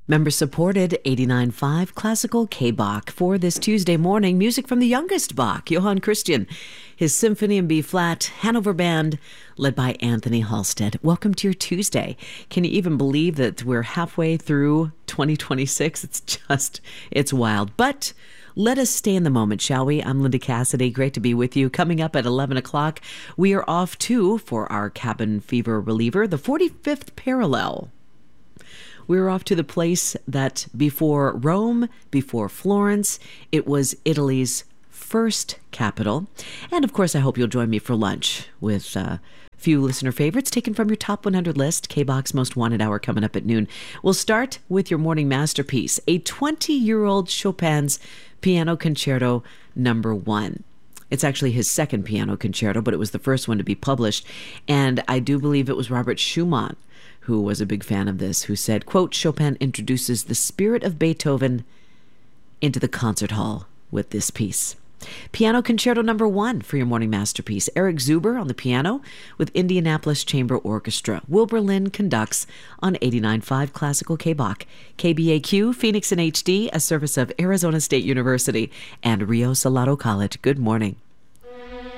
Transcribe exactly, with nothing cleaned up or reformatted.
Member supported eighty-nine point five Classical K-Bach for this Tuesday morning. Music from the youngest Bach, Johann Christian. His Symphony in B-flat, Hanover Band, led by Anthony Halstead. Welcome to your Tuesday. Can you even believe that we're halfway through twenty twenty-six? It's just, it's wild. But let us stay in the moment, shall we? I'm Linda Cassidy. Great to be with you. Coming up at eleven o'clock, we are off to, for our cabin fever reliever, the forty-fifth parallel. We're off to the place that before Rome, before Florence, it was Italy's first capital. And of course, I hope you'll join me for lunch with a uh, few listener favorites taken from your top one hundred list. K-Bach's Most Wanted Hour coming up at noon. We'll start with your morning masterpiece, a twenty-year-old Chopin's Piano Concerto number one. It's actually his second piano concerto, but it was the first one to be published. And I do believe it was Robert Schumann, who was a big fan of this, who said, quote, Chopin introduces the spirit of Beethoven into the concert hall with this piece. Piano Concerto number one for your morning masterpiece. Eric Zuber on the piano with Indianapolis Chamber Orchestra. Wilbur Lynn conducts on eighty-nine point five Classical K-Bach. K B A Q, Phoenix in H D, a service of Arizona State University and Rio Salado College. Good morning.